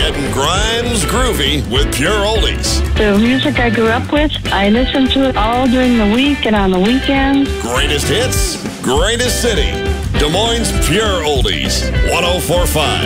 Getting Grimes groovy with Pure Oldies. The music I grew up with, I listen to it all during the week and on the weekends. Greatest hits, greatest city. Des Moines Pure Oldies, 104.5.